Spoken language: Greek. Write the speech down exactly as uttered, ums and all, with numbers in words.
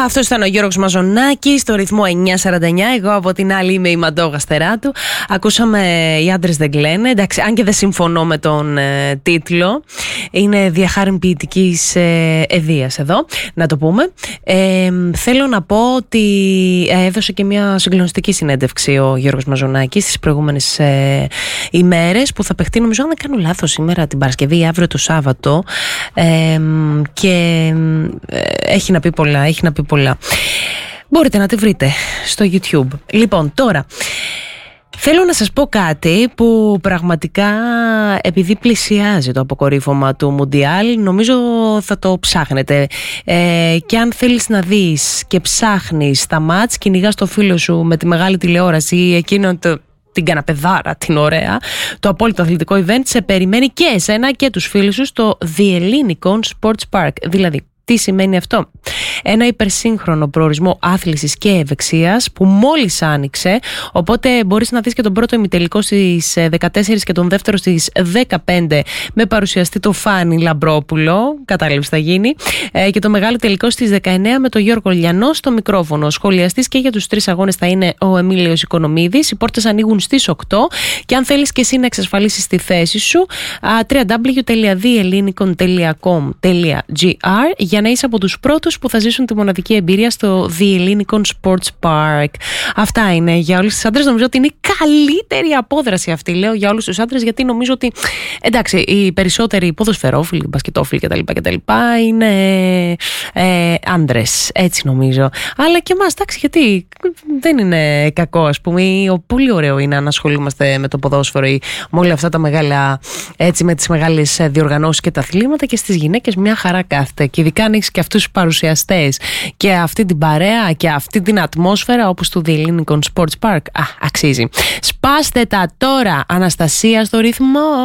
αυτός ήταν ο Γιώργος Μαζονάκης στο ρυθμό εννιά σαράντα εννιά. Εγώ από την άλλη είμαι η Μαντώ Γαστεράτου. Ακούσαμε «Οι άντρες δεν κλαίνε». Εντάξει, αν και δεν συμφωνώ με τον ε, τίτλο, είναι διαχάριν ποιητικής ε, εδείας εδώ, να το πούμε. Ε, θέλω να πω ότι έδωσε και μια συγκλονιστική συνέντευξη ο Γιώργος Μαζονάκης τις προηγούμενες ε, ημέρες, που θα παιχτεί, νομίζω, αν δεν κάνω λάθος, σήμερα την Παρασκευή ή αύριο το Σάββατο. Ε, και ε, έχει να πει πολλά, έχει να πει πολλά. Μπορείτε να τη βρείτε στο YouTube. Λοιπόν, τώρα θέλω να σας πω κάτι που πραγματικά, επειδή πλησιάζει το αποκορύφωμα του Μουντιάλ, νομίζω θα το ψάχνετε. Ε, και αν θέλεις να δεις και ψάχνεις τα μάτς, κυνηγάς το φίλο σου με τη μεγάλη τηλεόραση ή εκείνον το, την καναπεδάρα, την ωραία, το απόλυτο αθλητικό event σε περιμένει και εσένα και τους φίλους σου στο The Ellinikon Sports Park. Δηλαδή, τι σημαίνει αυτό? Ένα υπερσύγχρονο προορισμό άθλησης και ευεξίας που μόλις άνοιξε, οπότε μπορείς να δεις και τον πρώτο ημιτελικό στις δεκατέσσερις και τον δεύτερο στις δεκαπέντε με παρουσιαστή το Φάνη Λαμπρόπουλο, κατάληψη θα γίνει, ε, και το μεγάλο τελικό στις δεκαεννέα με τον Γιώργο Λιανό στο μικρόφωνο. Σχολιαστής και για τους τρεις αγώνες θα είναι ο Εμίλιος Οικονομίδης. Οι πόρτες ανοίγουν στις οκτώ και αν θέλεις και εσύ να εξασφαλίσεις τη θέση σου, double-u double-u double-u τελεία the ellinikon τελεία com τελεία gr για να είσαι από τους πρώτους που θα ζήσουν τη μοναδική εμπειρία στο The Ellinikon Sports Park. Αυτά είναι για όλους τους άντρες. Νομίζω ότι είναι η καλύτερη απόδραση αυτή, λέω, για όλους τους άντρες, γιατί νομίζω ότι, εντάξει, οι περισσότεροι ποδοσφαιρόφιλοι, μπασκετόφιλοι κτλ. κτλ. είναι ε, άντρες, έτσι νομίζω. Αλλά και εμάς, εντάξει, γιατί δεν είναι κακό, ας πούμε. Πολύ ωραίο είναι να ασχολούμαστε με το ποδόσφαιρο ή με όλα αυτά τα μεγάλα, έτσι, με τις μεγάλες διοργανώσεις και τα αθλήματα, και στις γυναίκες μια χαρά κάθεται. Και ειδικά αν έχεις και αυτούς τους παρουσιαστές και αυτή την παρέα και αυτή την ατμόσφαιρα όπως του The Ellinikon Sports Park, α, αξίζει. Σπάστε τα τώρα, Αναστασία στο ρυθμό.